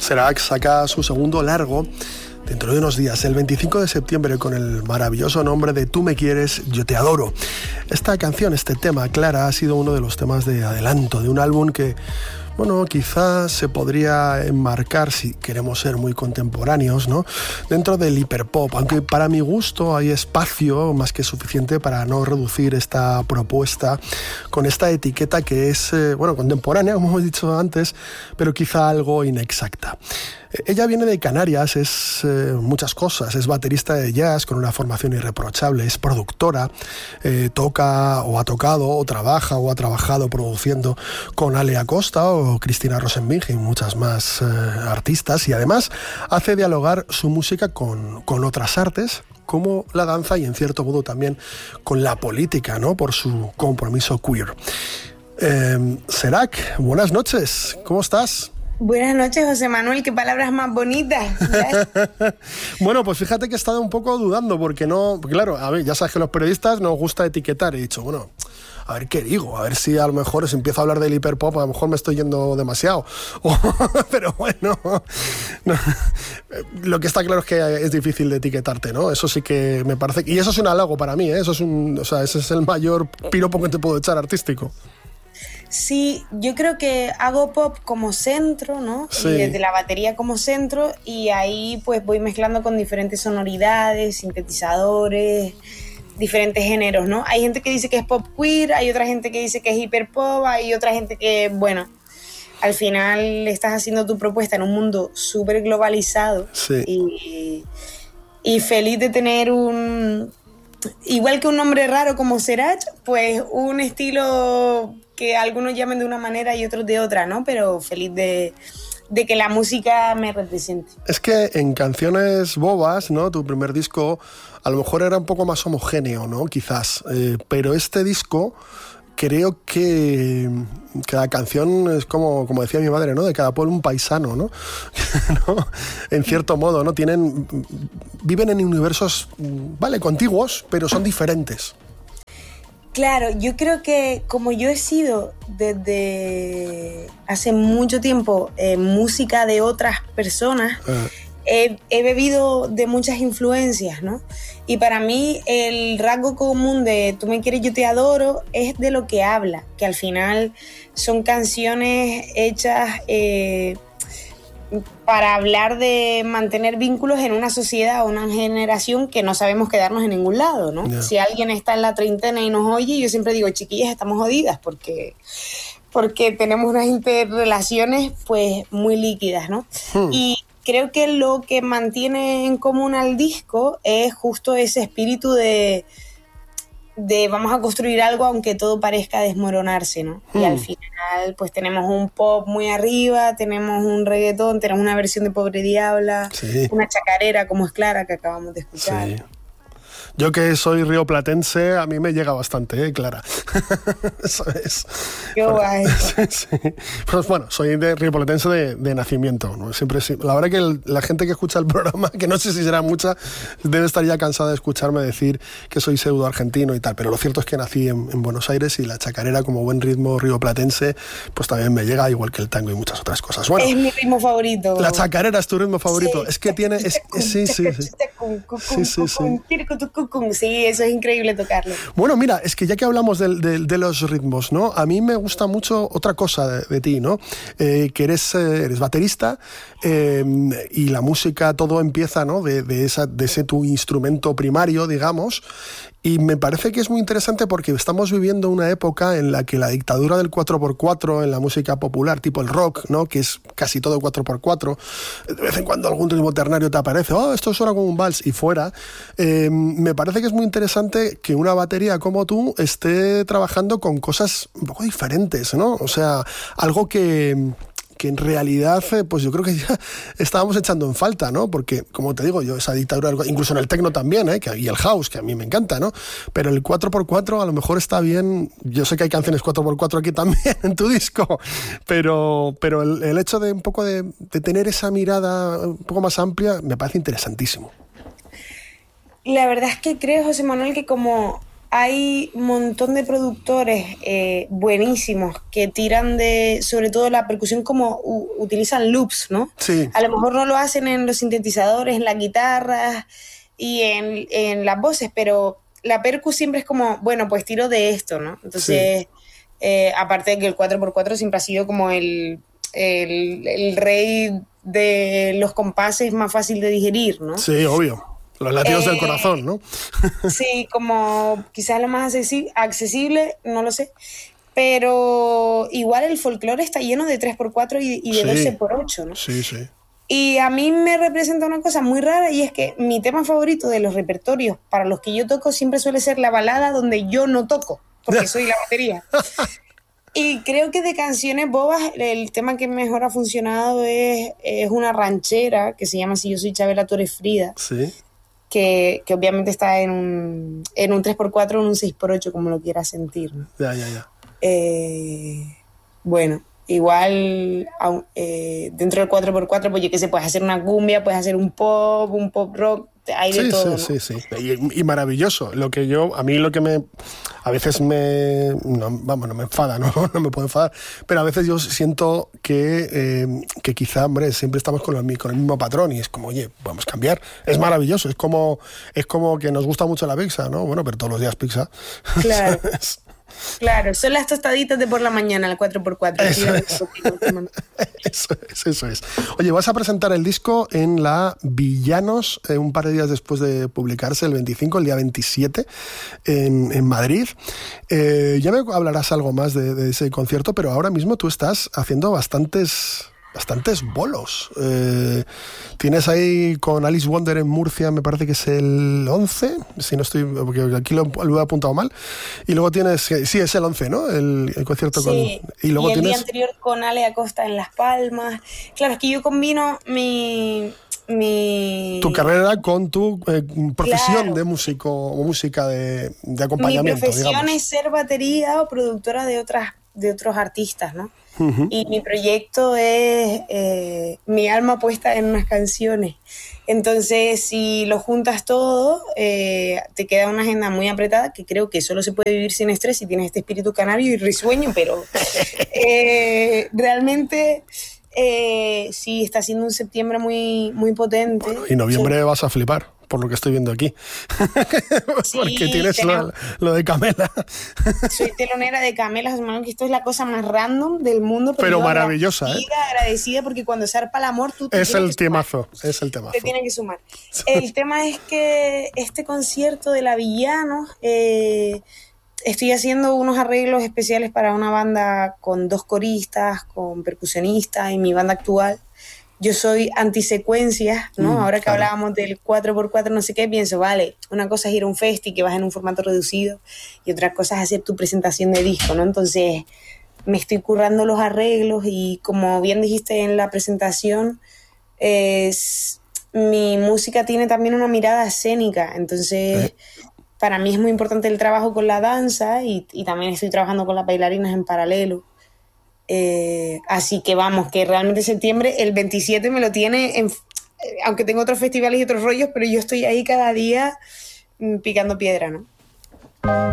Serac saca su segundo largo dentro de unos días, el 25 de septiembre, con el maravilloso nombre de Tú me quieres, yo te adoro. Esta canción, este tema, Clara, ha sido uno de los temas de adelanto de un álbum que, bueno, quizás se podría enmarcar, si queremos ser muy contemporáneos, ¿no?, dentro del hiperpop, aunque para mi gusto hay espacio más que suficiente para no reducir esta propuesta con esta etiqueta que es, contemporánea, como hemos dicho antes, pero quizá algo inexacta. Ella viene de Canarias, es muchas cosas, es baterista de jazz con una formación irreprochable, es productora, toca o ha tocado o trabaja o ha trabajado produciendo con Ale Acosta o Cristina Rosenbing y muchas más artistas, y además hace dialogar su música con otras artes como la danza y en cierto modo también con la política, ¿no?, por su compromiso queer. Serac, buenas noches, ¿cómo estás? Buenas noches, José Manuel, qué palabras más bonitas. Bueno, pues fíjate que he estado un poco dudando, porque claro, a ver, ya sabes que los periodistas nos gusta etiquetar, he dicho, bueno, a ver qué digo, a ver si a lo mejor si empiezo a hablar del hiperpop, a lo mejor me estoy yendo demasiado. Pero bueno, no. Lo que está claro es que es difícil de etiquetarte, ¿no? Eso sí que me parece, y eso es un halago para mí, ¿eh? Ese es el mayor piropo que te puedo echar artístico. Sí, yo creo que hago pop como centro, ¿no? Sí. Y desde la batería como centro, y ahí pues voy mezclando con diferentes sonoridades, sintetizadores, diferentes géneros, ¿no? Hay gente que dice que es pop queer, hay otra gente que dice que es hiperpop, hay otra gente que, bueno, al final estás haciendo tu propuesta en un mundo súper globalizado. Sí. Y feliz de tener igual que un nombre raro como Serac, pues un estilo que algunos llamen de una manera y otros de otra, ¿no? Pero feliz de que la música me represente. Es que en Canciones Bobas, ¿no?, tu primer disco, a lo mejor era un poco más homogéneo, ¿no?, quizás, pero este disco creo que cada canción es como decía mi madre, ¿no?, de cada pueblo un paisano, ¿no? ¿No? En cierto modo, ¿no? Viven en universos, vale, contiguos, pero son diferentes. Claro, yo creo que como yo he sido desde hace mucho tiempo música de otras personas, he bebido de muchas influencias, ¿no? Y para mí el rasgo común de Tú me quieres, yo te adoro es de lo que habla, que al final son canciones hechas para hablar de mantener vínculos en una sociedad o una generación que no sabemos quedarnos en ningún lado, ¿no? Yeah. Si alguien está en la treintena y nos oye, yo siempre digo, chiquillas, estamos jodidas porque tenemos unas interrelaciones pues muy líquidas, ¿no? Y creo que lo que mantiene en común al disco es justo ese espíritu de vamos a construir algo aunque todo parezca desmoronarse, ¿no? Y al final pues tenemos un pop muy arriba, tenemos un reggaetón, tenemos una versión de Pobre Diabla, sí, una chacarera como es Clara que acabamos de escuchar. Sí. Yo que soy rioplatense, a mí me llega bastante, Clara. Eso es. Qué guay. Sí. Pues bueno, soy de rioplatense de nacimiento, ¿no? Siempre sí. La verdad que la gente que escucha el programa, que no sé si será mucha, debe estar ya cansada de escucharme decir que soy pseudo argentino y tal, pero lo cierto es que nací en Buenos Aires y la chacarera, como buen ritmo rioplatense, pues también me llega, igual que el tango y muchas otras cosas. Bueno, es mi ritmo favorito. La chacarera es tu ritmo favorito. Sí. Es que tiene... Sí. Sí, eso es increíble tocarlo. Bueno, mira, es que ya que hablamos de los ritmos, ¿no? A mí me gusta mucho otra cosa de ti, ¿no? Que eres baterista y la música, todo empieza, ¿no?, de ese tu instrumento primario, digamos. Y me parece que es muy interesante porque estamos viviendo una época en la que la dictadura del 4x4 en la música popular, tipo el rock, ¿no?, que es casi todo 4x4, de vez en cuando algún ritmo ternario te aparece, esto suena como un vals, y fuera. Me parece que es muy interesante que una batería como tú esté trabajando con cosas un poco diferentes, ¿no? O sea, algo que en realidad, pues yo creo que ya estábamos echando en falta, ¿no? Porque, como te digo, yo esa dictadura, incluso en el techno también, y el house, que a mí me encanta, ¿no? Pero el 4x4 a lo mejor está bien. Yo sé que hay canciones 4x4 aquí también en tu disco, pero el hecho de un poco de tener esa mirada un poco más amplia me parece interesantísimo. La verdad es que creo, José Manuel, que como hay un montón de productores buenísimos que tiran de, sobre todo la percusión, como utilizan loops, ¿no? Sí. A lo mejor no lo hacen en los sintetizadores, en las guitarras y en las voces, pero la percu siempre es como, bueno, pues tiro de esto, ¿no? Entonces, aparte de que el 4x4 siempre ha sido como el rey de los compases más fácil de digerir, ¿no? Sí, obvio. Los latidos del corazón, ¿no? Sí, como quizás lo más accesible, no lo sé. Pero igual el folclore está lleno de 3x4 y de 12x8, ¿no? Sí, sí. Y a mí me representa una cosa muy rara, y es que mi tema favorito de los repertorios para los que yo toco siempre suele ser la balada donde yo no toco, porque soy la batería. Y creo que de canciones bobas, el tema que mejor ha funcionado es una ranchera que se llama Si yo soy Chabela, tú eres Frida. Sí. Que obviamente está en un 3x4 o en un 6x8, como lo quieras sentir, ¿no? Ya. Bueno, igual dentro del 4x4, pues yo qué sé, puedes hacer una cumbia, puedes hacer un pop rock, hay de todo, ¿no? Sí. Y maravilloso. A mí lo que a veces no me enfada, no me puedo enfadar, pero a veces yo siento que quizá, hombre, siempre estamos con el mismo patrón, y es como, oye, podemos cambiar. Es maravilloso, es como que nos gusta mucho la pizza, ¿no? Bueno, pero todos los días pizza. Claro. Claro, son las tostaditas de por la mañana, el 4x4. Eso es. Oye, vas a presentar el disco en la Villanos un par de días después de publicarse, el 25, el día 27, en Madrid. Ya me hablarás algo más de ese concierto, pero ahora mismo tú estás haciendo bastantes bolos. Tienes ahí con Alice Wonder en Murcia, me parece que es el 11, si no estoy, porque aquí lo he apuntado mal. Y luego tienes, sí, es el 11, ¿no? El concierto sí, y luego el día anterior con Ale Acosta en Las Palmas. Claro, es que yo combino tu carrera con tu profesión, claro, de músico o música de acompañamiento. Mi profesión, digamos, es ser batería o productora de otros artistas, ¿no? Uh-huh. Y mi proyecto es mi alma puesta en unas canciones. Entonces, si lo juntas todo, te queda una agenda muy apretada, que creo que solo se puede vivir sin estrés si tienes este espíritu canario y risueño, pero realmente sí, está siendo un septiembre muy, muy potente. Bueno, y noviembre vas a flipar, por lo que estoy viendo aquí. Sí, porque tienes lo de Camela. Soy telonera de Camela, que esto es la cosa más random del mundo. Pero maravillosa, agradecida, porque cuando zarpa el amor, tú te es el temazo. Te tienes que sumar. El tema es que este concierto de la Villanos, estoy haciendo unos arreglos especiales para una banda con 2 coristas, con percusionistas, y mi banda actual. Yo soy antisecuencias, ¿no? Ahora que claro. hablábamos del 4x4, no sé qué, pienso, vale, una cosa es ir a un festi que vas en un formato reducido, y otra cosa es hacer tu presentación de disco, ¿no? Entonces, me estoy currando los arreglos, y como bien dijiste en la presentación, mi música tiene también una mirada escénica, entonces para mí es muy importante el trabajo con la danza, y también estoy trabajando con las bailarinas en paralelo. Así que vamos, que realmente septiembre, el 27 me lo tiene, aunque tengo otros festivales y otros rollos, pero yo estoy ahí cada día picando piedra, ¿no?